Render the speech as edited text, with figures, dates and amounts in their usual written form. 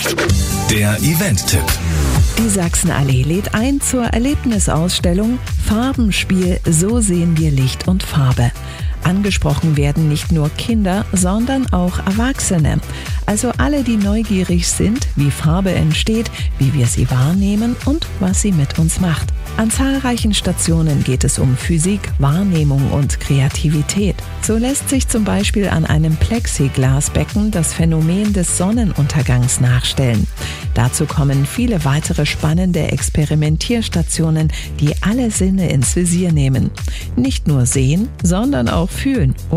Der Event-Tipp. Die Sachsenallee lädt ein zur Erlebnisausstellung Farbenspiel, so sehen wir Licht und Farbe. Angesprochen werden nicht nur Kinder, sondern auch Erwachsene. Also alle, die neugierig sind, wie Farbe entsteht, wie wir sie wahrnehmen und was sie mit uns macht. An zahlreichen Stationen geht es um Physik, Wahrnehmung und Kreativität. So lässt sich zum Beispiel an einem Plexiglasbecken das Phänomen des Sonnenuntergangs nachstellen. Dazu kommen viele weitere spannende Experimentierstationen, die alle Sinne ins Visier nehmen. Nicht nur sehen, sondern auch fühlen